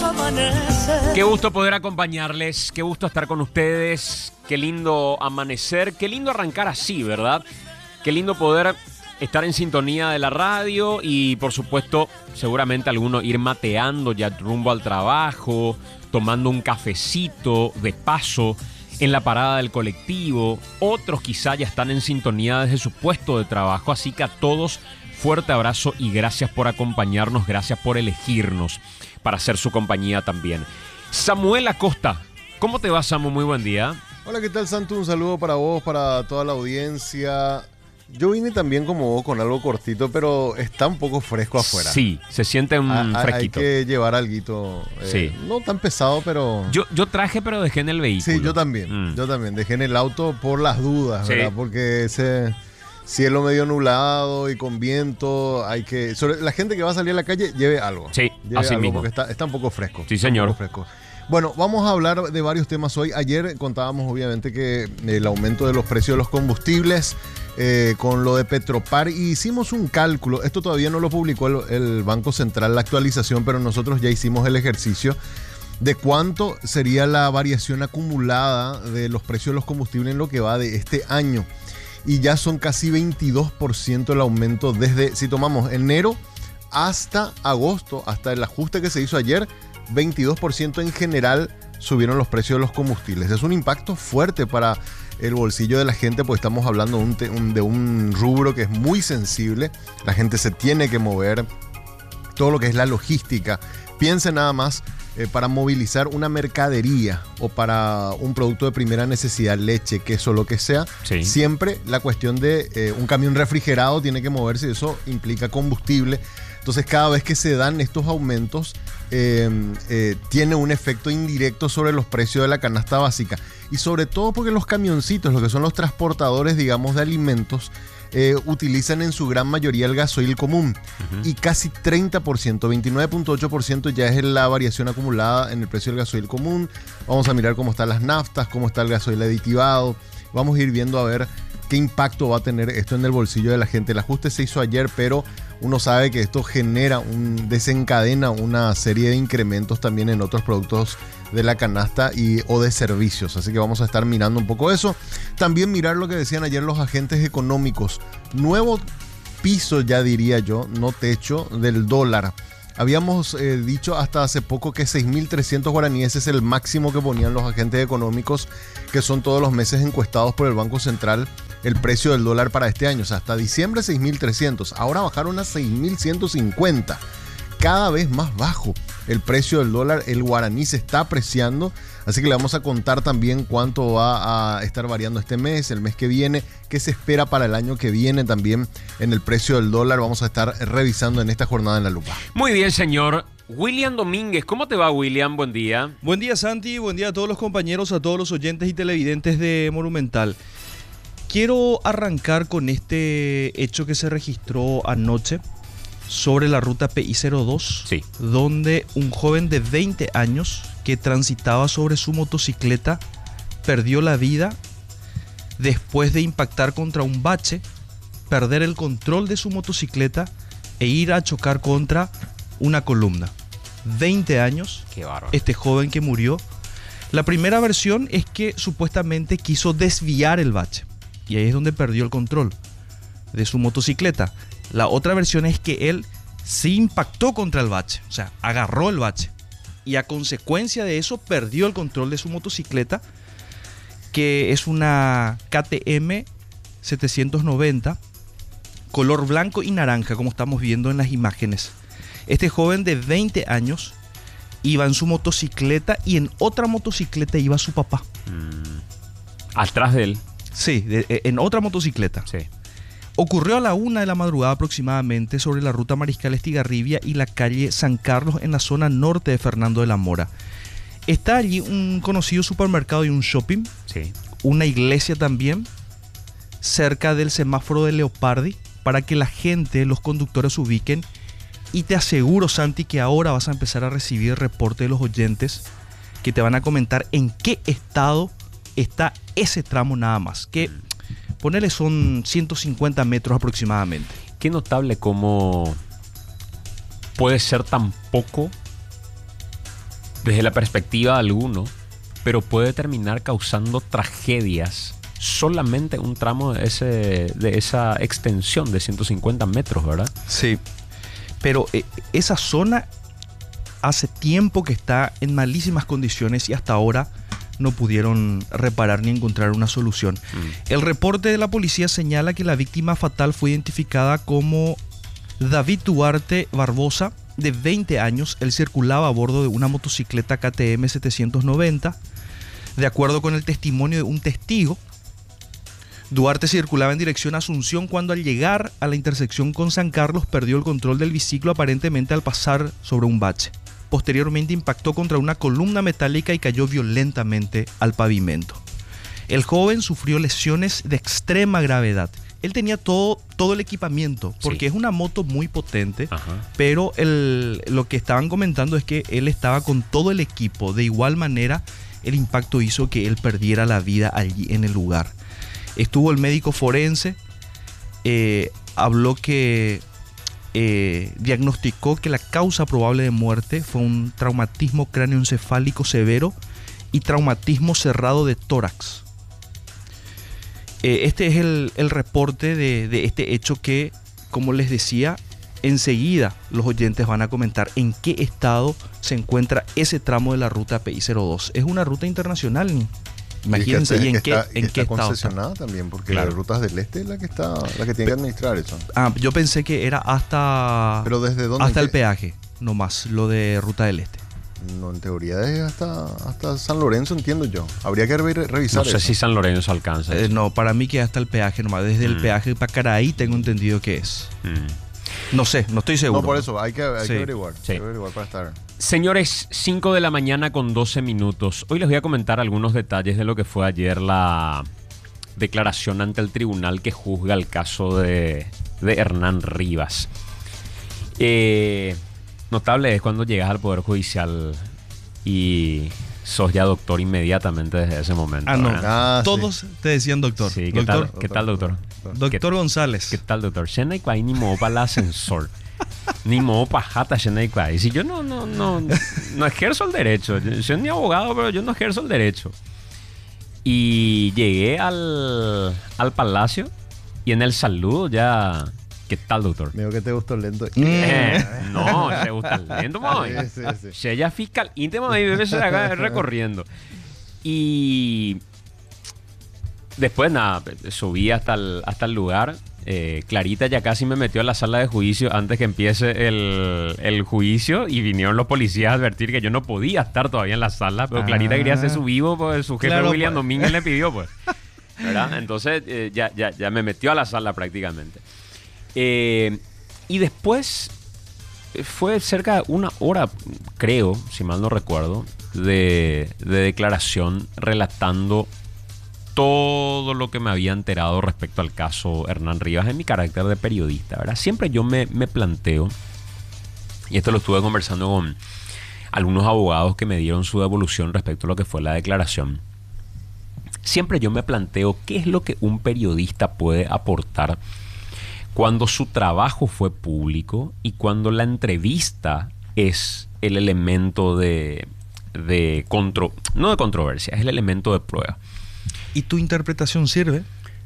amanecer. Qué gusto poder acompañarles, qué gusto estar con ustedes, qué lindo amanecer, qué lindo arrancar así, ¿verdad? Qué lindo poder estar en sintonía de la radio y, por supuesto, seguramente algunos ir mateando ya rumbo al trabajo, tomando un cafecito de paso en la parada del colectivo. Otros quizá ya están en sintonía desde su puesto de trabajo, así que a todos fuerte abrazo y gracias por acompañarnos, gracias por elegirnos para hacer su compañía también. Samuel Acosta, ¿cómo te va, Samu? Muy buen día. Hola, ¿qué tal, Santu? Un saludo para vos, para toda la audiencia. Yo vine también como vos con algo cortito, pero está un poco fresco afuera. Sí, se siente un fresquito. Hay que llevar alguito, sí. No tan pesado, pero... Yo traje, pero dejé en el vehículo. Sí, yo también. Yo también dejé en el auto por las dudas, ¿verdad? Porque ese cielo medio nublado y con viento, la gente que va a salir a la calle, lleve algo. Sí, lleve así algo mismo. Porque está un poco fresco. Sí, señor. Bueno, vamos a hablar de varios temas hoy. Ayer contábamos, obviamente, que el aumento de los precios de los combustibles, con lo de Petropar, y hicimos un cálculo. Esto todavía no lo publicó el Banco Central, la actualización, pero nosotros ya hicimos el ejercicio de cuánto sería la variación acumulada de los precios de los combustibles en lo que va de este año. Y ya son casi 22% el aumento desde, si tomamos enero hasta agosto, hasta el ajuste que se hizo ayer, 22% en general subieron los precios de los combustibles. Es un impacto fuerte para el bolsillo de la gente, porque estamos hablando de un rubro que es muy sensible. La gente se tiene que mover, todo lo que es la logística. Piensen nada más para movilizar una mercadería o para un producto de primera necesidad, leche, queso, lo que sea. Sí. Siempre la cuestión de un camión refrigerado tiene que moverse y eso implica combustible. Entonces, cada vez que se dan estos aumentos, tiene un efecto indirecto sobre los precios de la canasta básica. Y sobre todo porque los camioncitos, lo que son los transportadores, digamos, de alimentos, utilizan en su gran mayoría el gasoil común. Y casi 30%, 29.8% ya es la variación acumulada en el precio del gasoil común. Vamos a mirar cómo están las naftas, cómo está el gasoil aditivado. Vamos a ir viendo a ver qué impacto va a tener esto en el bolsillo de la gente. El ajuste se hizo ayer, pero uno sabe que esto desencadena una serie de incrementos también en otros productos de la canasta o de servicios. Así que vamos a estar mirando un poco eso. También mirar lo que decían ayer los agentes económicos. Nuevo piso, ya diría yo, no techo, del dólar. Habíamos dicho hasta hace poco que 6.300 guaraníes es el máximo que ponían los agentes económicos, que son todos los meses encuestados por el Banco Central, el precio del dólar para este año. O sea, hasta diciembre 6.300. Ahora bajaron a 6.150. Cada vez más bajo el precio del dólar. El guaraní se está apreciando. Así que le vamos a contar también cuánto va a estar variando este mes, el mes que viene, qué se espera para el año que viene también en el precio del dólar. Vamos a estar revisando en esta jornada en La Lupa. Muy bien, señor. William Domínguez, ¿cómo te va, William? Buen día. Buen día, Santi. Buen día a todos los compañeros, a todos los oyentes y televidentes de Monumental. Quiero arrancar con este hecho que se registró anoche sobre la ruta PI02, sí, donde un joven de 20 años que transitaba sobre su motocicleta perdió la vida después de impactar contra un bache, perder el control de su motocicleta e ir a chocar contra una columna. 20 años, qué bárbaro. Este joven que murió. La primera versión es que supuestamente quiso desviar el bache y ahí es donde perdió el control de su motocicleta. La otra versión es que él sí impactó contra el bache, o sea, agarró el bache y a consecuencia de eso perdió el control de su motocicleta, que es una KTM 790, color blanco y naranja, como estamos viendo en las imágenes. Este joven de 20 años iba en su motocicleta y en otra motocicleta iba su papá. ¿Atrás de él? Sí, en otra motocicleta. Sí. Ocurrió a la 1 de la madrugada aproximadamente sobre la ruta Mariscal Estigarribia y la calle San Carlos en la zona norte de Fernando de la Mora. Está allí un conocido supermercado y un shopping, sí, una iglesia también, cerca del semáforo de Leopardi, para que la gente, los conductores se ubiquen. Y te aseguro, Santi, que ahora vas a empezar a recibir reporte de los oyentes que te van a comentar en qué estado está ese tramo nada más. Que ponele son 150 metros aproximadamente. Qué notable cómo puede ser tan poco desde la perspectiva de alguno, pero puede terminar causando tragedias solamente un tramo de esa extensión de 150 metros, ¿verdad? Sí, pero esa zona hace tiempo que está en malísimas condiciones y hasta ahora no pudieron reparar ni encontrar una solución. El reporte de la policía señala que la víctima fatal fue identificada como David Duarte Barbosa, de 20 años. Él circulaba a bordo de una motocicleta KTM 790. De acuerdo con el testimonio de un testigo, Duarte circulaba en dirección a Asunción cuando al llegar a la intersección con San Carlos perdió el control del biciclo aparentemente al pasar sobre un bache. Posteriormente impactó contra una columna metálica y cayó violentamente al pavimento. El joven sufrió lesiones de extrema gravedad. Él tenía todo el equipamiento, porque es una moto muy potente. Ajá. Pero lo que estaban comentando es que él estaba con todo el equipo. De igual manera, el impacto hizo que él perdiera la vida allí en el lugar. Estuvo el médico forense, habló que diagnosticó que la causa probable de muerte fue un traumatismo cráneoencefálico severo y traumatismo cerrado de tórax. Este es el reporte de este hecho que, como les decía, enseguida los oyentes van a comentar en qué estado se encuentra ese tramo de la ruta PI02. Es una ruta internacional, imagínense, ¿y en qué estado concesionada está? También, porque las Rutas del Este es la que tiene que administrar eso. Yo pensé que era hasta... ¿Pero desde dónde? Hasta el peaje, nomás, lo de Ruta del Este. No, en teoría es hasta San Lorenzo, entiendo yo. Habría que revisar eso. No sé si San Lorenzo alcanza. No, para mí que hasta el peaje nomás. Desde el peaje para Caraí tengo entendido que es. No sé, no estoy seguro. No, por eso hay que averiguar. Sí. Hay que averiguar para estar. Señores, 5 de la mañana con 12 minutos. Hoy les voy a comentar algunos detalles de lo que fue ayer la declaración ante el tribunal que juzga el caso de Hernán Rivas. Notable es cuando llegas al Poder Judicial y sos ya doctor inmediatamente desde ese momento. Todos te decían doctor. Sí, doctor. ¿Qué tal, doctor? Doctor González. ¿Qué tal, doctor? Ni modo para el ascensor. Ni modo para jata, y si yo no ejerzo el derecho. Yo soy ni abogado, pero yo no ejerzo el derecho. Y llegué al palacio y en el saludo ya... ¿Qué tal, doctor? Me digo que te gustó lento. No, te gusta lento, mami. Sí. Si ella fiscal íntimo, ahí debe ser acá recorriendo. Y después, nada, subí hasta el lugar. Clarita ya casi me metió a la sala de juicio antes que empiece el juicio y vinieron los policías a advertir que yo no podía estar todavía en la sala, pero Clarita quería hacer su vivo, pues su jefe William Domínguez le pidió, pues. ¿Verdad? Entonces ya me metió a la sala prácticamente. Y después fue cerca de una hora, creo, si mal no recuerdo, de declaración relatando todo lo que me había enterado respecto al caso Hernán Rivas en mi carácter de periodista, ¿verdad? Siempre yo me planteo, y esto lo estuve conversando con algunos abogados que me dieron su devolución respecto a lo que fue la declaración. Siempre yo me planteo qué es lo que un periodista puede aportar cuando su trabajo fue público y cuando la entrevista es el elemento no de controversia, es el elemento de prueba. ¿Y tu interpretación sirve?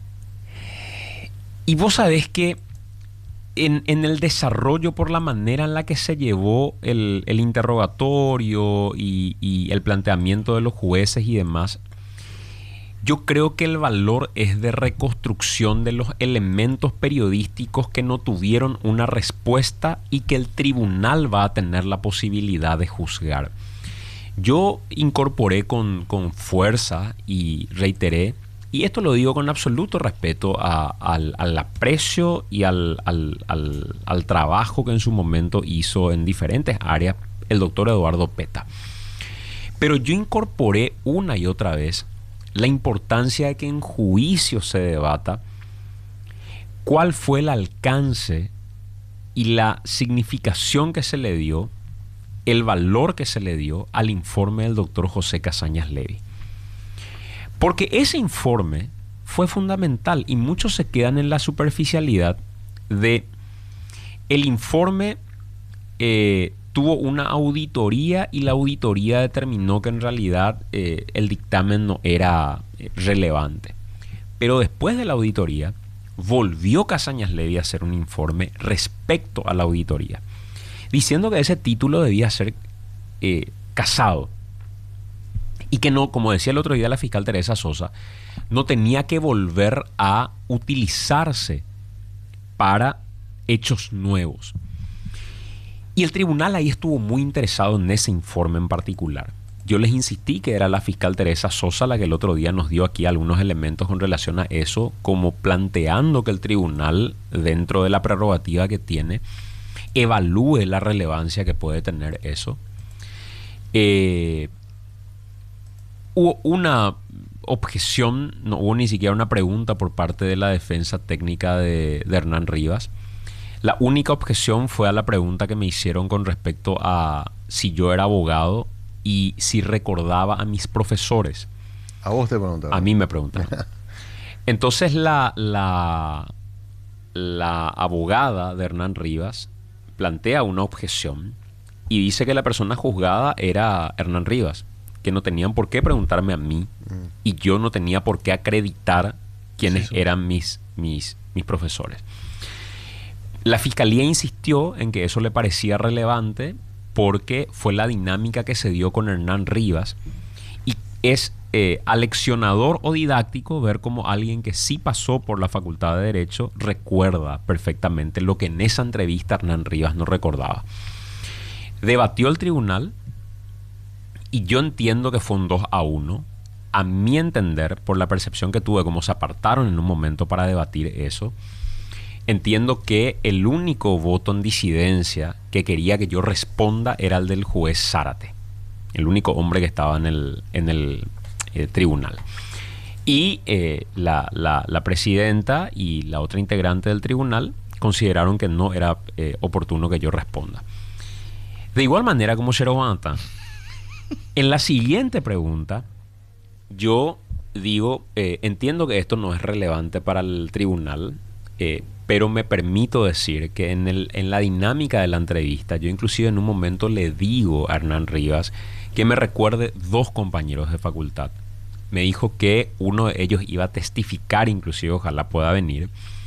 Y vos sabés que en el desarrollo, por la manera en la que se llevó el interrogatorio y el planteamiento de los jueces y demás, yo creo que el valor es de reconstrucción de los elementos periodísticos que no tuvieron una respuesta y que el tribunal va a tener la posibilidad de juzgar. Yo incorporé con fuerza y reiteré, y esto lo digo con absoluto respeto al aprecio y al trabajo que en su momento hizo en diferentes áreas el doctor Eduardo Peta. Pero yo incorporé una y otra vez la importancia de que en juicio se debata cuál fue el alcance y la significación que se le dio, el valor que se le dio al informe del doctor José Casañas Levy. Porque ese informe fue fundamental y muchos se quedan en la superficialidad de el informe tuvo una auditoría y la auditoría determinó que en realidad el dictamen no era relevante. Pero después de la auditoría, volvió Casañas Levy a hacer un informe respecto a la auditoría, diciendo que ese título debía ser casado y que no, como decía el otro día la fiscal Teresa Sosa, no tenía que volver a utilizarse para hechos nuevos. Y el tribunal ahí estuvo muy interesado en ese informe en particular. Yo les insistí que era la fiscal Teresa Sosa la que el otro día nos dio aquí algunos elementos con relación a eso, como planteando que el tribunal, dentro de la prerrogativa que tiene, evalúe la relevancia que puede tener eso. Hubo una objeción, no hubo ni siquiera una pregunta por parte de la defensa técnica de Hernán Rivas. La única objeción fue a la pregunta que me hicieron con respecto a si yo era abogado y si recordaba a mis profesores. A vos te preguntaron. A mí me preguntaron. Entonces la abogada de Hernán Rivas plantea una objeción y dice que la persona juzgada era Hernán Rivas, que no tenían por qué preguntarme a mí y yo no tenía por qué acreditar quiénes eran mis profesores. La fiscalía insistió en que eso le parecía relevante porque fue la dinámica que se dio con Hernán Rivas y es aleccionador o didáctico ver cómo alguien que sí pasó por la Facultad de Derecho recuerda perfectamente lo que en esa entrevista Hernán Rivas no recordaba. Debatió el tribunal y yo entiendo que fue un 2-1. A mi entender, por la percepción que tuve, como se apartaron en un momento para debatir eso, entiendo que el único voto en disidencia que quería que yo responda era el del juez Zárate, el único hombre que estaba en el tribunal. Y la presidenta y la otra integrante del tribunal consideraron que no era oportuno que yo responda. De igual manera, como Cherovanta, en la siguiente pregunta, yo digo, entiendo que esto no es relevante para el tribunal, pero me permito decir que en la dinámica de la entrevista, yo inclusive en un momento le digo a Hernán Rivas que me recuerde 2 compañeros de facultad. Me dijo que uno de ellos iba a testificar, inclusive ojalá pueda venir.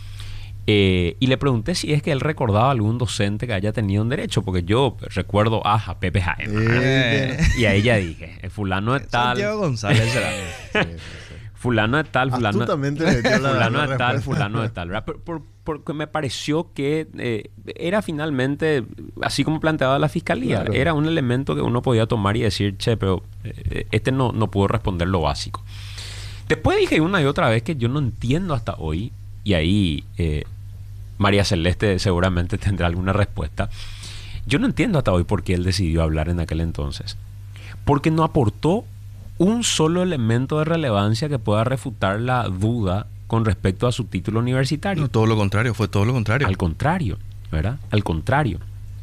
Y le pregunté si es que él recordaba algún docente que haya tenido en derecho, porque yo recuerdo a Pepe Jaime. Y a ella dije, fulano de tal. Santiago González será. Fulano de tal, fulano de tal, fulano de tal. ¿Verdad? Porque me pareció que era finalmente, así como planteaba la fiscalía, claro, era un elemento que uno podía tomar y decir, che, pero este no pudo responder lo básico. Después dije una y otra vez que yo no entiendo hasta hoy, y ahí María Celeste seguramente tendrá alguna respuesta. Yo no entiendo hasta hoy por qué él decidió hablar en aquel entonces. Porque no aportó un solo elemento de relevancia que pueda refutar la duda con respecto a su título universitario. No, todo lo contrario, fue todo lo contrario. Al contrario, ¿verdad? Al contrario.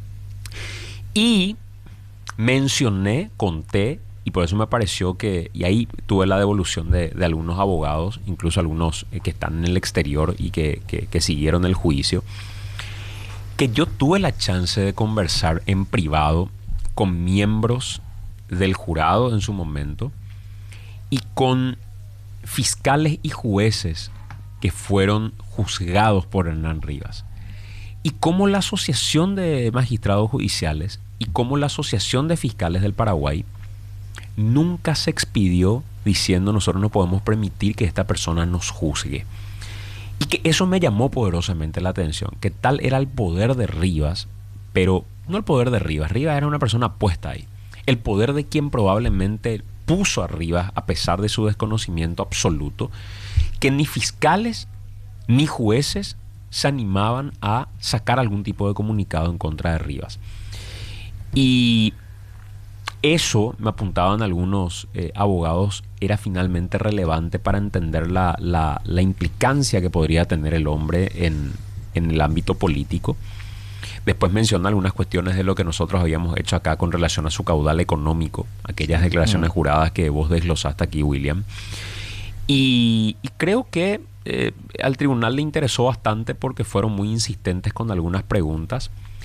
Y mencioné, conté, y por eso me pareció que, y ahí tuve la devolución de algunos abogados, incluso algunos que están en el exterior y que siguieron el juicio, que yo tuve la chance de conversar en privado con miembros del jurado en su momento y con fiscales y jueces que fueron juzgados por Hernán Rivas. Y cómo la Asociación de Magistrados Judiciales y cómo la Asociación de Fiscales del Paraguay nunca se expidió diciendo nosotros no podemos permitir que esta persona nos juzgue. Y que eso me llamó poderosamente la atención, que tal era el poder de Rivas, pero no el poder de Rivas. Rivas era una persona puesta ahí. El poder de quien probablemente puso a Rivas a pesar de su desconocimiento absoluto, que ni fiscales ni jueces se animaban a sacar algún tipo de comunicado en contra de Rivas. Y eso, me apuntaban algunos abogados, era finalmente relevante para entender la implicancia que podría tener el hombre en el ámbito político. Después menciona algunas cuestiones de lo que nosotros habíamos hecho acá con relación a su caudal económico, aquellas declaraciones juradas que vos desglosaste aquí, William. Y creo que al tribunal le interesó bastante porque fueron muy insistentes con algunas preguntas,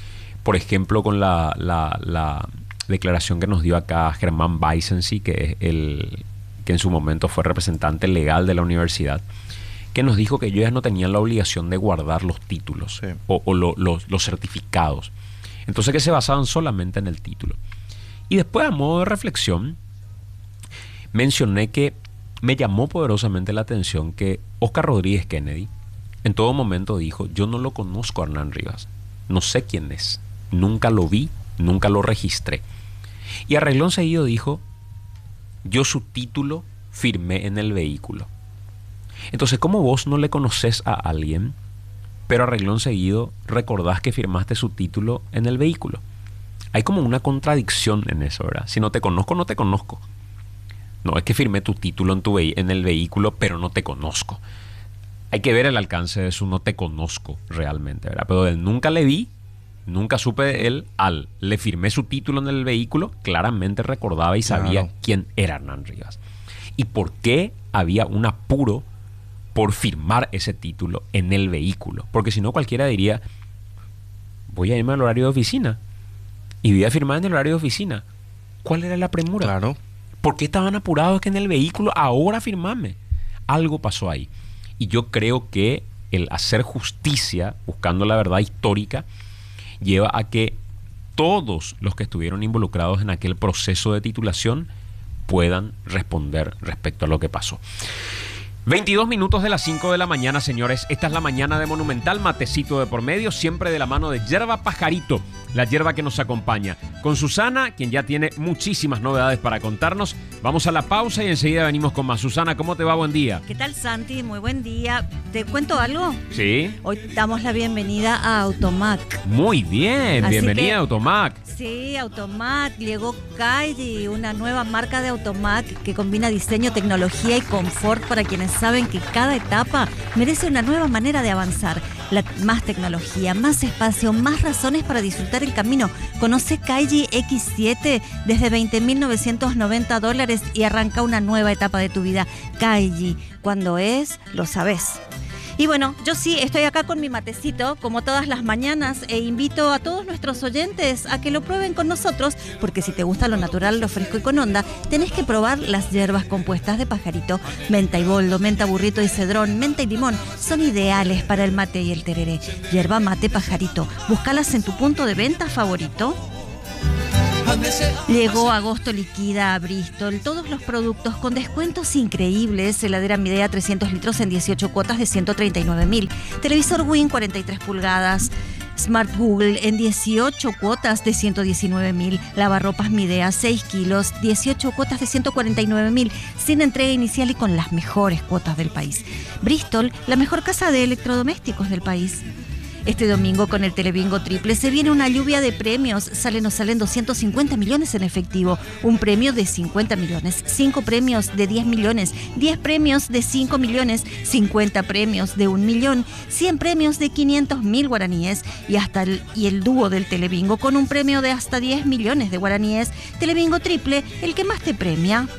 por ejemplo, con la declaración que nos dio acá Germán Weissensee, que es que en su momento fue representante legal de la universidad, que nos dijo que ellos ya no tenían la obligación de guardar los títulos o los certificados. Entonces que se basaban solamente en el título. Y después, a modo de reflexión, mencioné que me llamó poderosamente la atención que Oscar Rodríguez Kennedy en todo momento dijo: yo no lo conozco a Hernán Rivas, no sé quién es, nunca lo vi, nunca lo registré. Y a renglón seguido dijo: yo su título firmé en el vehículo. Entonces, ¿cómo vos no le conoces a alguien, pero a renglón seguido recordás que firmaste su título en el vehículo? Hay como una contradicción en eso, ¿verdad? Si no te conozco, no te conozco. No es que firmé tu título en el vehículo, pero no te conozco. Hay que ver el alcance de su no te conozco realmente, ¿verdad? Pero él nunca le vi, nunca supe de él. Le firmé su título en el vehículo, claramente recordaba y sabía quién era Hernán Rivas. Y por qué había un apuro por firmar ese título en el vehículo. Porque si no, cualquiera diría: voy a irme al horario de oficina y voy a firmar en el horario de oficina. ¿Cuál era la premura? Claro. ¿Por qué estaban apurados que en el vehículo ahora firmarme? Algo pasó ahí. Y yo creo que el hacer justicia, buscando la verdad histórica, lleva a que todos los que estuvieron involucrados en aquel proceso de titulación puedan responder respecto a lo que pasó. 22 minutos de las 5 de la mañana, señores. Esta es la mañana de Monumental, matecito de por medio, siempre de la mano de Yerba Pajarito, la yerba que nos acompaña. Con Susana, quien ya tiene muchísimas novedades para contarnos. Vamos a la pausa y enseguida venimos con más. Susana, ¿cómo te va? Buen día. ¿Qué tal, Santi? Muy buen día. ¿Te cuento algo? Sí. Hoy damos la bienvenida a Automac. Muy bien, Así bienvenida que, a Automac. Sí, Automac. Llegó Kaidi, una nueva marca de Automac que combina diseño, tecnología y confort para quienes saben que cada etapa merece una nueva manera de avanzar. Más tecnología, más espacio, más razones para disfrutar el camino. Conoce Kaiji X7 desde $20.990 y arranca una nueva etapa de tu vida. Kaiji, cuando es, lo sabes. Y bueno, yo sí estoy acá con mi matecito, como todas las mañanas, e invito a todos nuestros oyentes a que lo prueben con nosotros, porque si te gusta lo natural, lo fresco y con onda, tenés que probar las hierbas compuestas de Pajarito. Menta y boldo, menta burrito y cedrón, menta y limón, son ideales para el mate y el tereré. Hierba mate Pajarito, búscalas en tu punto de venta favorito. Llegó agosto liquida a Bristol, todos los productos con descuentos increíbles. Heladera Midea 300 litros en 18 cuotas de 139.000. Televisor Win 43 pulgadas. Smart Google en 18 cuotas de 119.000. Lavarropas Midea 6 kilos, 18 cuotas de 149.000. Sin entrega inicial y con las mejores cuotas del país. Bristol, la mejor casa de electrodomésticos del país. Este domingo con el Telebingo Triple se viene una lluvia de premios. Salen 250 millones en efectivo. Un premio de 50 millones. 5 premios de 10 millones. 10 premios de 5 millones. 50 premios de 1 millón. 100 premios de 500.000 guaraníes. Y el dúo del Telebingo con un premio de hasta 10 millones de guaraníes. Telebingo Triple, el que más te premia.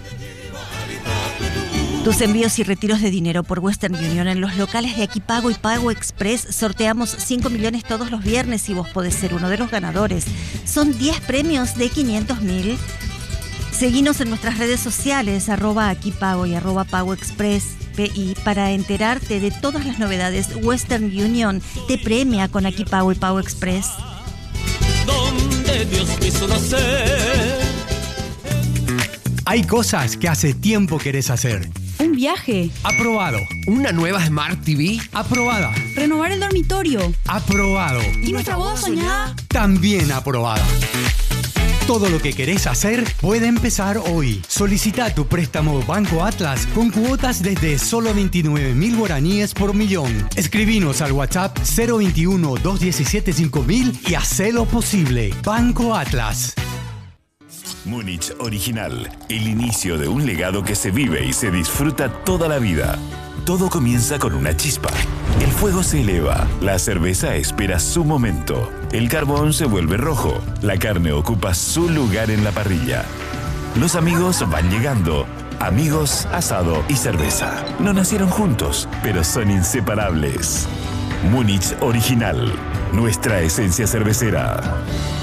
Tus envíos y retiros de dinero por Western Union en los locales de Aquí Pago y Pago Express. Sorteamos 5 millones todos los viernes y vos podés ser uno de los ganadores. Son 10 premios de 500.000. Seguinos en nuestras redes sociales, @Aquí Pago y @Pago Express PI, para enterarte de todas las novedades. Western Union te premia con Aquí Pago y Pago Express. Donde Dios quiso nacer. Hay cosas que hace tiempo querés hacer. Un viaje. Aprobado. Una nueva Smart TV. Aprobada. Renovar el dormitorio. Aprobado. ¿Y nuestra boda soñada? También aprobada. Todo lo que querés hacer puede empezar hoy. Solicita tu préstamo Banco Atlas con cuotas desde solo 29.000 guaraníes por millón. Escribinos al WhatsApp 021-217-5000 y hacelo posible. Banco Atlas. Múnich Original, el inicio de un legado que se vive y se disfruta toda la vida. Todo comienza con una chispa. El fuego se eleva, la cerveza espera su momento, el carbón se vuelve rojo, la carne ocupa su lugar en la parrilla. Los amigos van llegando. Amigos, asado y cerveza. No nacieron juntos, pero son inseparables. Múnich Original. nuestra esencia cervecera.